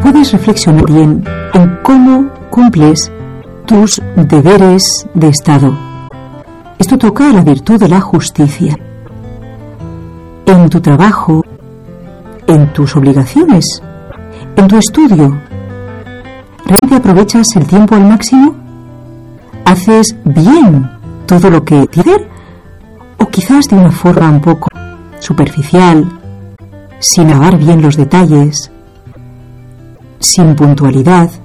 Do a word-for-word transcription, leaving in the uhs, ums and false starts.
puedes reflexionar bien en cómo cumples tus deberes de Estado. Esto toca a la virtud de la justicia. En tu trabajo, en tus obligaciones, en tu estudio, ¿realmente aprovechas el tiempo al máximo? ¿Haces bien todo lo que tienes que hacer? ¿O quizás de una forma un poco superficial, sin abar bien los detalles, sin puntualidad?